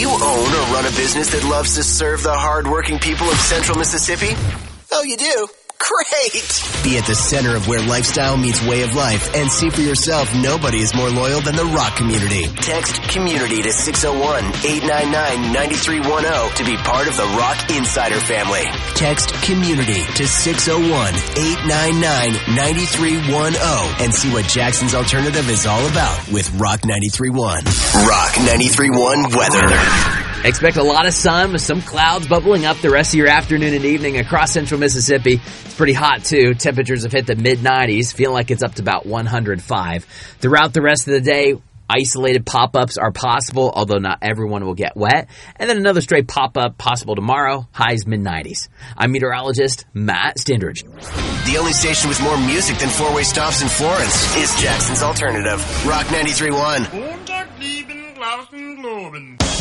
you own or run a business that loves to serve the hard-working people of Central Mississippi? Oh, you do? Great! Be at the center of where lifestyle meets way of life and see for yourself nobody is more loyal than the Rock community. Text community to 601-899-9310 to be part of the Rock Insider family. Text community to 601-899-9310 and see what Jackson's Alternative is all about with Rock 93.1. Rock 93.1 weather. Expect a lot of sun with some clouds bubbling up the rest of your afternoon and evening across Central Mississippi. It's pretty hot, too. Temperatures have hit the mid-90s. Feeling like it's up to about 105. Throughout the rest of the day, isolated pop-ups are possible, although not everyone will get wet. And then another stray pop-up possible tomorrow. Highs mid-90s. I'm meteorologist Matt Standridge. The only station with more music than four-way stops in Florence is Jackson's Alternative. Rock 93.1.